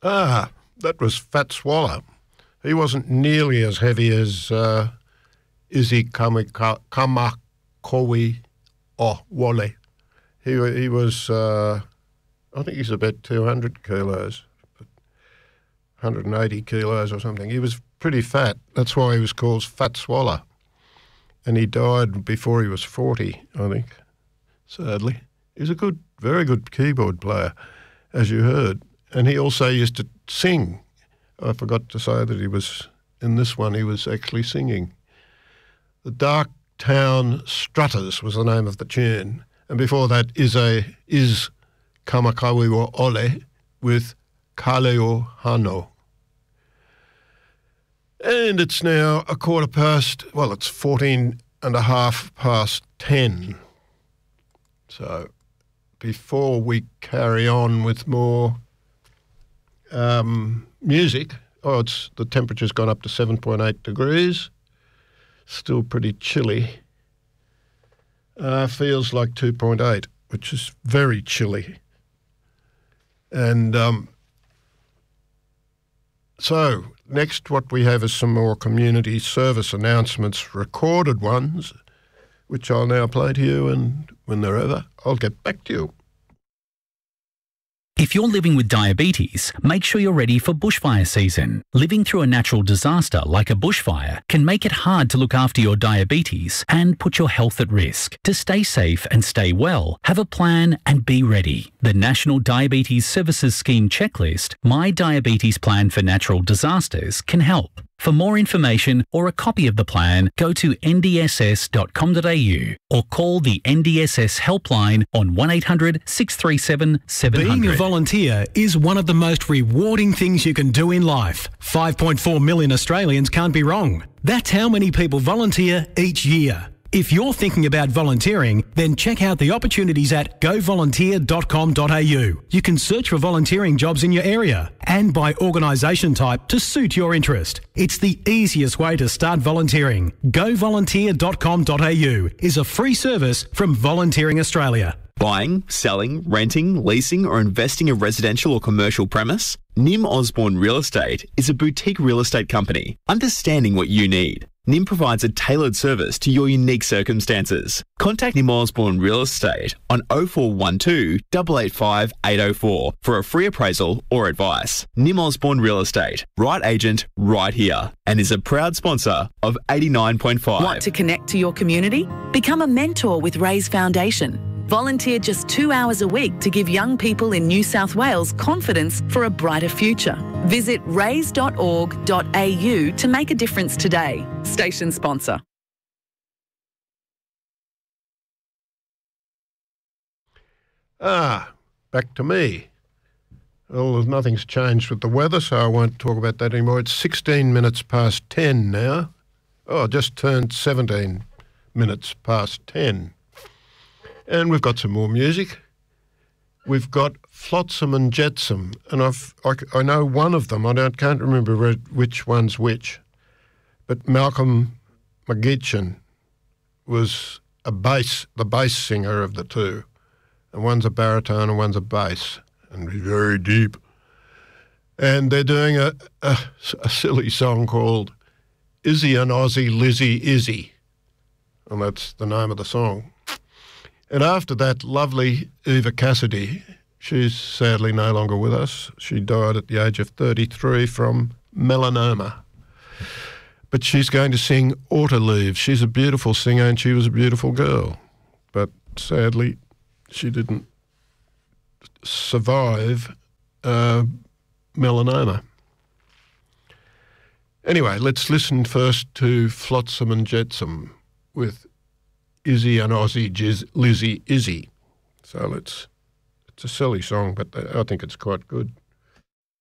That was Fat Swallow. He wasn't nearly as heavy as Izzy Kamakowi or Wally. He was, I think he's about 200 kilos, 180 kilos or something. He was pretty fat. That's why he was called Fat Swallow. And he died before he was 40, I think, sadly. He was a very good keyboard player, as you heard. And he also used to sing. I forgot to say that he was, in this one, he was actually singing. The Dark Town Strutters was the name of the tune. And before that is Kamakawi wa Ole with Kaleo Hano. And it's now it's 14 and a half past 10. So before we carry on with more music, the temperature's gone up to 7.8 degrees. Still pretty chilly. Feels like 2.8, which is very chilly. And so next what we have is some more community service announcements, recorded ones, which I'll now play to you, and when they're over, I'll get back to you. If you're living with diabetes, make sure you're ready for bushfire season. Living through a natural disaster like a bushfire can make it hard to look after your diabetes and put your health at risk. To stay safe and stay well, have a plan and be ready. The National Diabetes Services Scheme checklist, My Diabetes Plan for Natural Disasters, can help. For more information or a copy of the plan, go to ndss.com.au or call the NDSS helpline on 1800 637 700. Being a volunteer is one of the most rewarding things you can do in life. 5.4 million Australians can't be wrong. That's how many people volunteer each year. If you're thinking about volunteering, then check out the opportunities at govolunteer.com.au. You can search for volunteering jobs in your area and by organisation type to suit your interest. It's the easiest way to start volunteering. Govolunteer.com.au is a free service from Volunteering Australia. Buying, selling, renting, leasing or investing a residential or commercial premise? Nim Osborne Real Estate is a boutique real estate company understanding what you need. Nim provides a tailored service to your unique circumstances. Contact Nim Osborne Real Estate on 0412 885 804 for a free appraisal or advice. Nim Osborne Real Estate, right agent, right here, and is a proud sponsor of 89.5. Want to connect to your community? Become a mentor with Raise Foundation. Volunteer just 2 hours a week to give young people in New South Wales confidence for a brighter future. Visit raise.org.au to make a difference today. Station sponsor. Back to me. Well, nothing's changed with the weather, so I won't talk about that anymore. It's 16 minutes past 10 now. Just turned 17 minutes past 10. And we've got some more music. We've got Flotsam and Jetsam, and I know one of them. Can't remember which one's which, but Malcolm McGeechan was the bass singer of the two, and one's a baritone and one's a bass, and very deep. And they're doing a silly song called Izzy and Ozzy, Lizzie, Izzy, and that's the name of the song. And after that, lovely Eva Cassidy, she's sadly no longer with us. She died at the age of 33 from melanoma. But she's going to sing Auto Leave. She's a beautiful singer and she was a beautiful girl. But sadly, she didn't survive melanoma. Anyway, let's listen first to Flotsam and Jetsam with Izzy and Ozzy, Lizzie, Izzy. So it's a silly song, but I think it's quite good.